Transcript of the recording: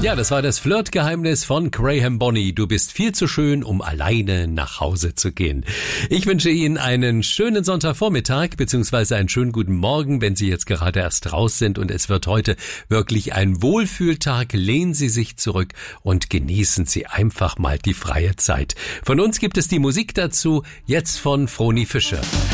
Ja, das war das Flirtgeheimnis von Graham Bonny. Du bist viel zu schön, um alleine nach Hause zu gehen. Ich wünsche Ihnen einen schönen Sonntagvormittag bzw. einen schönen guten Morgen, wenn Sie jetzt gerade erst raus sind, und es wird heute wirklich ein Wohlfühltag. Lehnen Sie sich zurück und genießen Sie einfach mal die freie Zeit. Von uns gibt es die Musik dazu, jetzt von Froni Fischer.